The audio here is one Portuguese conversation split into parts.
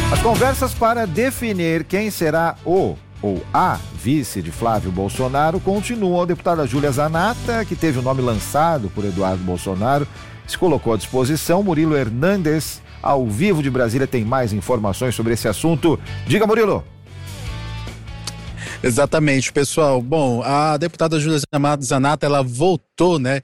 As conversas para definir quem será o ou a vice de Flávio Bolsonaro continuam. A deputada Júlia Zanatta, que teve o nome lançado por Eduardo Bolsonaro, se colocou à disposição. Murilo Hernandes, ao vivo de Brasília, tem mais informações sobre esse assunto. Diga, Murilo. Exatamente, pessoal. Bom, a deputada Júlia Zanatta, ela voltou, né,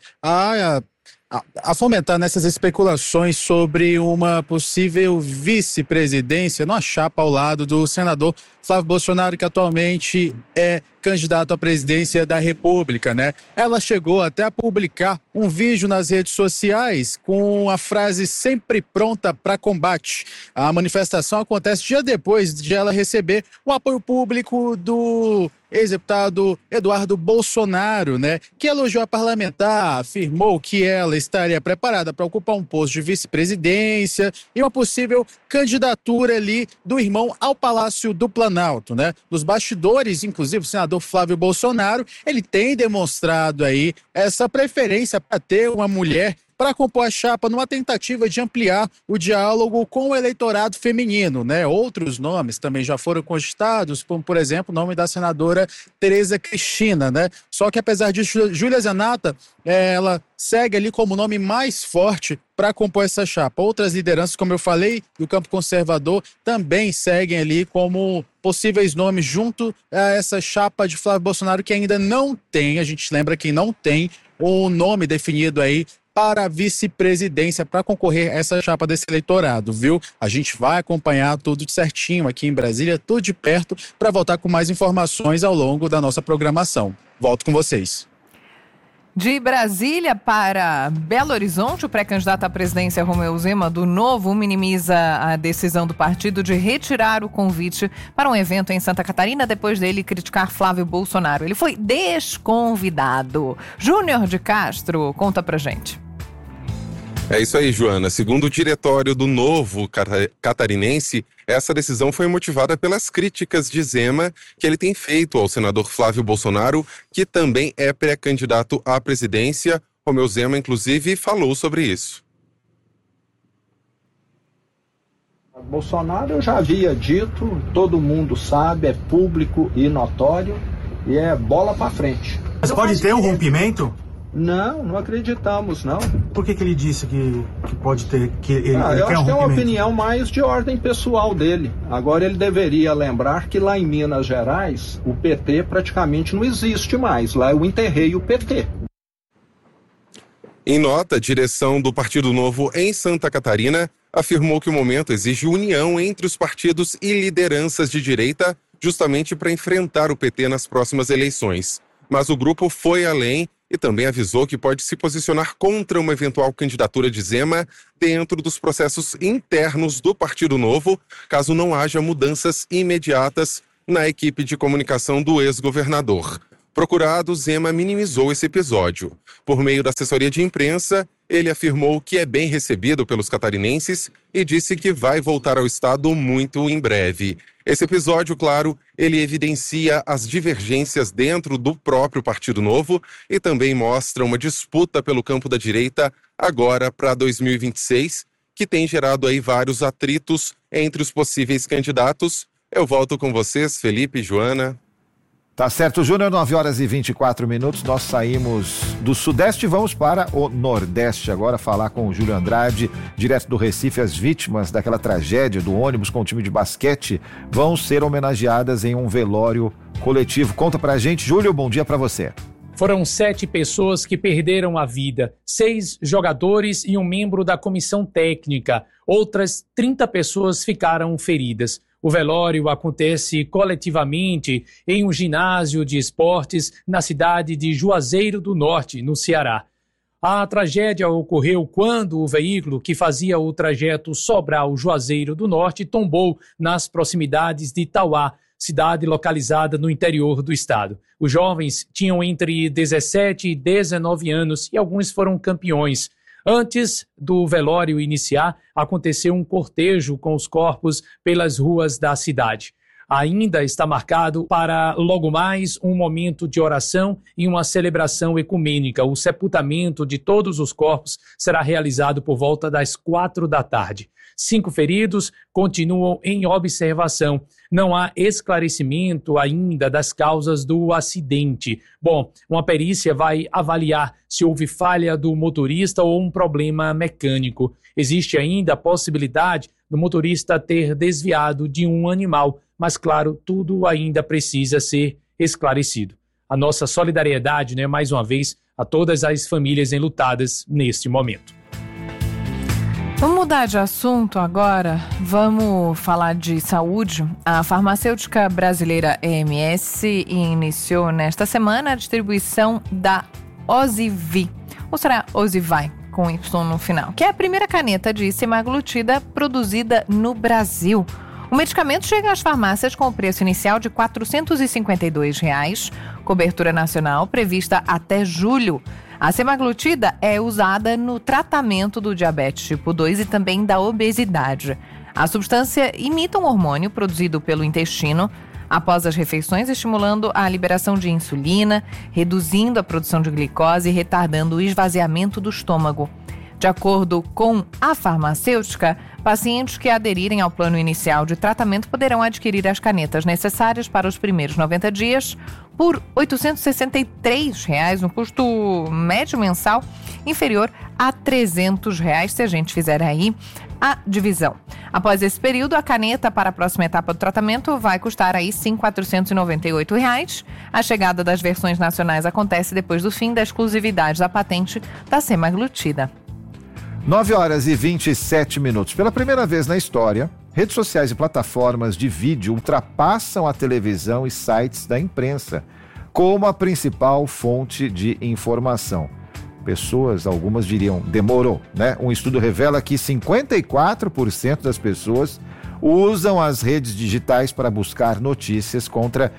a fomentar nessas especulações sobre uma possível vice-presidência numa chapa ao lado do senador Flávio Bolsonaro, que atualmente é candidato à presidência da República, né? Ela chegou até a publicar um vídeo nas redes sociais com a frase "sempre pronta para combate". A manifestação acontece dia depois de ela receber o apoio público do ex-deputado Eduardo Bolsonaro, né? Que elogiou a parlamentar, afirmou que ela estaria preparada para ocupar um posto de vice-presidência e uma possível candidatura ali do irmão ao Palácio do Planalto, né? Nos bastidores, inclusive, o senador Flávio Bolsonaro, ele tem demonstrado aí essa preferência para ter uma mulher para compor a chapa numa tentativa de ampliar o diálogo com o eleitorado feminino, né? Outros nomes também já foram cogitados, como, por exemplo, o nome da senadora Tereza Cristina, né? Só que, apesar disso, Júlia Zanatta, ela segue ali como nome mais forte para compor essa chapa. Outras lideranças, como eu falei, do campo conservador, também seguem ali como possíveis nomes junto a essa chapa de Flávio Bolsonaro, que ainda não tem, a gente lembra que não tem o nome definido aí para a vice-presidência, para concorrer a essa chapa desse eleitorado, viu? A gente vai acompanhar tudo certinho aqui em Brasília, tudo de perto, para voltar com mais informações ao longo da nossa programação. Volto com vocês. De Brasília para Belo Horizonte, o pré-candidato à presidência Romeu Zema do Novo minimiza a decisão do partido de retirar o convite para um evento em Santa Catarina depois dele criticar Flávio Bolsonaro. Ele foi desconvidado. Júnior de Castro, conta pra gente. É isso aí, Joana. Segundo o diretório do Novo Catarinense, essa decisão foi motivada pelas críticas de Zema que ele tem feito ao senador Flávio Bolsonaro, que também é pré-candidato à presidência. Romeu Zema, inclusive, falou sobre isso. Bolsonaro eu já havia dito, todo mundo sabe, é público e notório, e é bola para frente. Mas pode ter um rompimento? Não acreditamos, não. Por que ele disse que pode ter, que ele eu quer acho um que é uma rompimento? opinião mais de ordem pessoal dele. Agora ele deveria lembrar que lá em Minas Gerais, o PT praticamente não existe mais. Lá eu enterrei o PT. Em nota, a direção do Partido Novo em Santa Catarina afirmou que o momento exige união entre os partidos e lideranças de direita, justamente para enfrentar o PT nas próximas eleições. Mas o grupo foi além e também avisou que pode se posicionar contra uma eventual candidatura de Zema dentro dos processos internos do Partido Novo, caso não haja mudanças imediatas na equipe de comunicação do ex-governador. Procurado, Zema minimizou esse episódio. Por meio da assessoria de imprensa, ele afirmou que é bem recebido pelos catarinenses e disse que vai voltar ao estado muito em breve. Esse episódio, claro, ele evidencia as divergências dentro do próprio Partido Novo e também mostra uma disputa pelo campo da direita agora para 2026, que tem gerado aí vários atritos entre os possíveis candidatos. Eu volto com vocês, Felipe e Joana. Tá certo, Júnior, 9h24, nós saímos do Sudeste e vamos para o Nordeste agora falar com o Júlio Andrade, direto do Recife. As vítimas daquela tragédia do ônibus com o time de basquete vão ser homenageadas em um velório coletivo. Conta pra gente, Júlio, bom dia pra você. Foram 7 pessoas que perderam a vida, 6 jogadores e um membro da comissão técnica. Outras 30 pessoas ficaram feridas. O velório acontece coletivamente em um ginásio de esportes na cidade de Juazeiro do Norte, no Ceará. A tragédia ocorreu quando o veículo que fazia o trajeto Sobral-Juazeiro do Norte tombou nas proximidades de Tauá, cidade localizada no interior do estado. Os jovens tinham entre 17 e 19 anos e alguns foram campeões. Antes do velório iniciar, aconteceu um cortejo com os corpos pelas ruas da cidade. ainda está marcado para logo mais um momento de oração e uma celebração ecumênica. O sepultamento de todos os corpos será realizado por volta das 16h. 5 feridos continuam em observação. Não há esclarecimento ainda das causas do acidente. Bom, uma perícia vai avaliar se houve falha do motorista ou um problema mecânico. Existe ainda a possibilidade do motorista ter desviado de um animal, mas, claro, tudo ainda precisa ser esclarecido. A nossa solidariedade, mais uma vez, a todas as famílias enlutadas neste momento. Vamos mudar de assunto agora, vamos falar de saúde. A farmacêutica brasileira EMS iniciou nesta semana a distribuição da Ozivy, ou será Ozivy, com Y no final, que é a primeira caneta de semaglutida produzida no Brasil. O medicamento chega às farmácias com o preço inicial de R$ 452, cobertura nacional prevista até julho. A semaglutida é usada no tratamento do diabetes tipo 2 e também da obesidade. A substância imita um hormônio produzido pelo intestino após as refeições, estimulando a liberação de insulina, reduzindo a produção de glicose e retardando o esvaziamento do estômago. De acordo com a farmacêutica, pacientes que aderirem ao plano inicial de tratamento poderão adquirir as canetas necessárias para os primeiros 90 dias por R$ 863, no custo médio mensal inferior a R$ 300, se a gente fizer aí a divisão. Após esse período, a caneta para a próxima etapa do tratamento vai custar aí sim R$ 498. A chegada das versões nacionais acontece depois do fim da exclusividade da patente da semaglutida. 9h27. Pela primeira vez na história, redes sociais e plataformas de vídeo ultrapassam a televisão e sites da imprensa como a principal fonte de informação. Pessoas, algumas diriam, demorou, né? Um estudo revela que 54% das pessoas usam as redes digitais para buscar notícias contra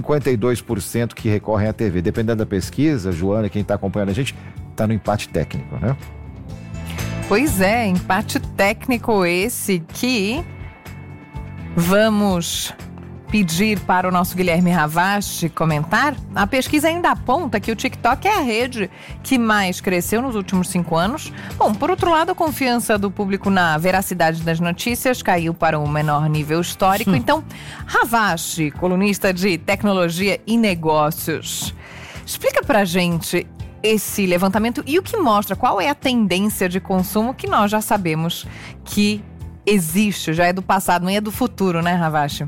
52% que recorrem à TV. Dependendo da pesquisa, Joana, quem está acompanhando a gente, está no empate técnico, né? Pois é, empate técnico esse que vamos pedir para o nosso Guilherme Ravache comentar. A pesquisa ainda aponta que o TikTok é a rede que mais cresceu nos últimos 5 anos. Bom, por outro lado, a confiança do público na veracidade das notícias caiu para o menor nível histórico. Então, Ravache, colunista de tecnologia e negócios, explica pra gente esse levantamento e o que mostra qual é a tendência de consumo que nós já sabemos que existe, já é do passado, não é do futuro, né, Ravache?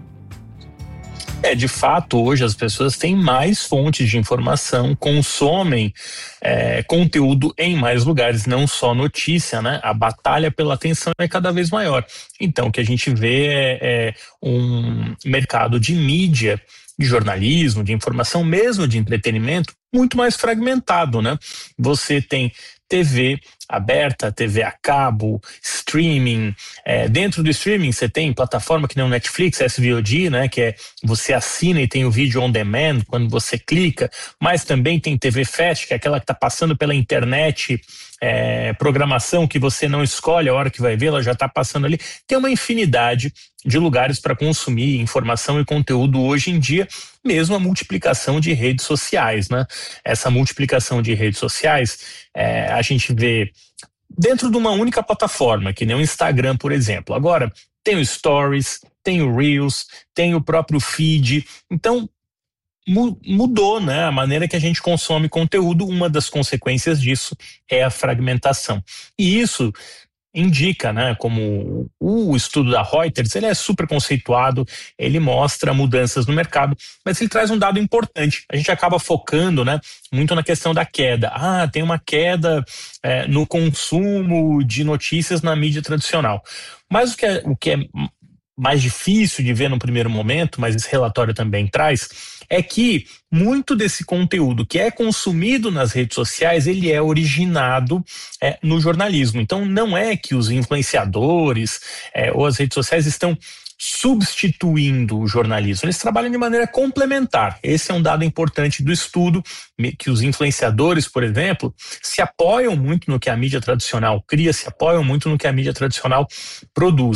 De fato, hoje as pessoas têm mais fontes de informação, consomem conteúdo em mais lugares, não só notícia, né? A batalha pela atenção é cada vez maior. Então, o que a gente vê é um mercado de mídia, de jornalismo, de informação, mesmo de entretenimento, muito mais fragmentado, né? Você tem TV aberta, TV a cabo, streaming. Dentro do streaming você tem plataforma que nem o Netflix, SVOD, né? Que é você assina e tem o vídeo on demand quando você clica, mas também tem TV Fast, que é aquela que está passando pela internet, programação que você não escolhe a hora que vai ver, ela já está passando ali. Tem uma infinidade de lugares para consumir informação e conteúdo hoje em dia, mesmo a multiplicação de redes sociais, né? Essa multiplicação de redes sociais, a gente vê dentro de uma única plataforma, que nem o Instagram, por exemplo. Agora, tem o Stories, tem o Reels, tem o próprio feed. Então, mudou, né, a maneira que a gente consome conteúdo. Uma das consequências disso é a fragmentação. E isso indica, né, como o estudo da Reuters, ele é super conceituado, ele mostra mudanças no mercado, mas ele traz um dado importante. A gente acaba focando, né, muito na questão da queda. Tem uma queda no consumo de notícias na mídia tradicional. Mas o que é mais difícil de ver no primeiro momento, mas esse relatório também traz, é que muito desse conteúdo que é consumido nas redes sociais, ele é originado no jornalismo. Então não é que os influenciadores ou as redes sociais estão substituindo o jornalismo, eles trabalham de maneira complementar. Esse é um dado importante do estudo, que os influenciadores, por exemplo, se apoiam muito no que a mídia tradicional cria, se apoiam muito no que a mídia tradicional produz.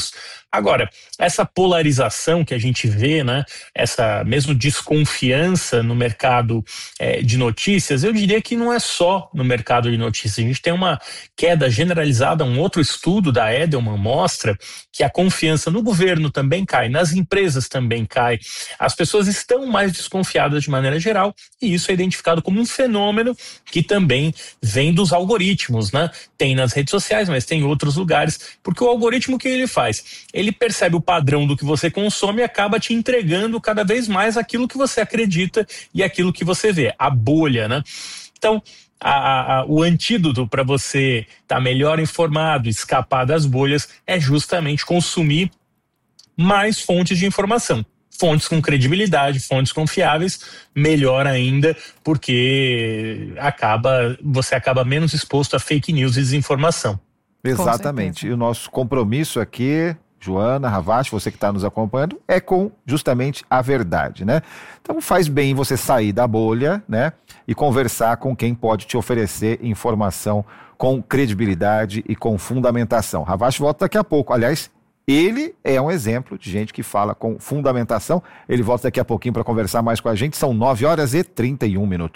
Agora, essa polarização que a gente vê, né, essa mesmo desconfiança no mercado de notícias, eu diria que não é só no mercado de notícias. A gente tem uma queda generalizada. Um outro estudo da Edelman mostra que a confiança no governo também cai, nas empresas também cai. As pessoas estão mais desconfiadas de maneira geral, e isso é identificado como um fenômeno que também vem dos algoritmos, né? Tem nas redes sociais, mas tem em outros lugares, porque o algoritmo, o que ele faz? Ele percebe o padrão do que você consome e acaba te entregando cada vez mais aquilo que você acredita e aquilo que você vê, a bolha, né? Então, o antídoto para você estar melhor informado, escapar das bolhas, é justamente consumir mais fontes de informação. Fontes com credibilidade, fontes confiáveis, melhor ainda, porque você acaba menos exposto a fake news e desinformação. Exatamente. E o nosso compromisso aqui, Joana, Havas, você que está nos acompanhando, é com justamente a verdade, né? Então faz bem você sair da bolha, né? E conversar com quem pode te oferecer informação com credibilidade e com fundamentação. Havas volta daqui a pouco. Aliás, ele é um exemplo de gente que fala com fundamentação. Ele volta daqui a pouquinho para conversar mais com a gente. São 9h31.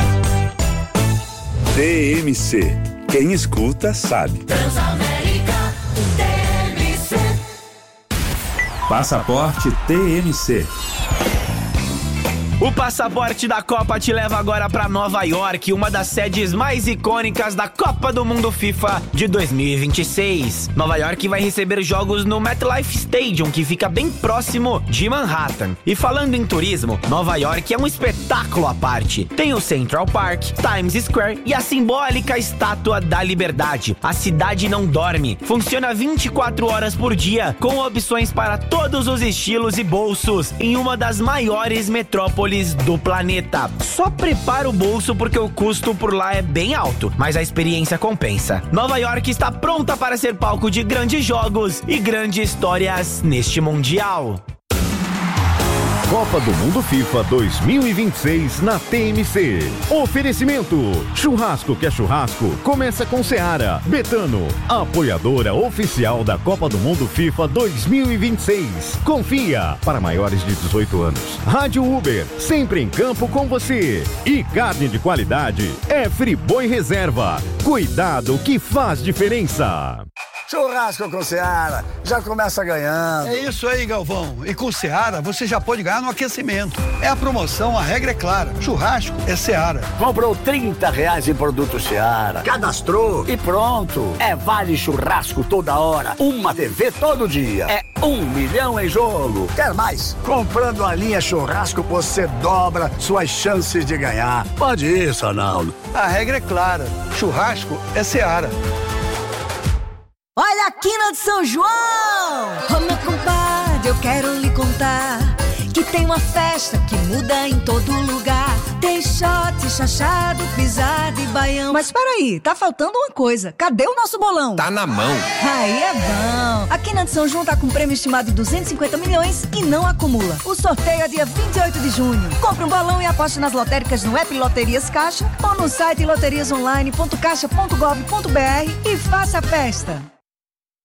TMC. Quem escuta sabe. Transamérica TMC. Passaporte TMC. O passaporte da Copa te leva agora para Nova York, uma das sedes mais icônicas da Copa do Mundo FIFA de 2026. Nova York vai receber jogos no MetLife Stadium, que fica bem próximo de Manhattan. E falando em turismo, Nova York é um espetáculo à parte. Tem o Central Park, Times Square e a simbólica Estátua da Liberdade. A cidade não dorme, funciona 24 horas por dia, com opções para todos os estilos e bolsos, em uma das maiores metrópoles do planeta. Só prepara o bolso porque o custo por lá é bem alto, mas a experiência compensa. Nova York está pronta para ser palco de grandes jogos e grandes histórias neste Mundial. Copa do Mundo FIFA 2026 na TMC. Oferecimento: churrasco que é churrasco, começa com Seara. Betano, apoiadora oficial da Copa do Mundo FIFA 2026. Confia, para maiores de 18 anos. Rádio Uber, sempre em campo com você. E carne de qualidade é Friboi Reserva. Cuidado que faz diferença. Churrasco com Seara, já começa ganhando. É isso aí, Galvão. E com Seara, você já pode ganhar no aquecimento. É a promoção, a regra é clara. Churrasco é Seara. Comprou R$30 em produto Seara, cadastrou e pronto. É vale churrasco toda hora, uma TV todo dia. É 1 milhão em jogo. Quer mais? Comprando a linha churrasco, você dobra suas chances de ganhar. Pode isso, Arnaldo. A regra é clara. Churrasco é Seara. Olha a quina de São João! Ô meu compadre, eu quero lhe contar que tem uma festa que muda em todo lugar. Tem shot, chachado, pisada e baião. Mas peraí, tá faltando uma coisa. Cadê o nosso bolão? Tá na mão. Aí é bom. A Quina de São João tá com prêmio estimado de 250 milhões e não acumula. O sorteio é dia 28 de junho. Compre um bolão e aposte nas lotéricas no app Loterias Caixa ou no site loteriasonline.caixa.gov.br e faça a festa.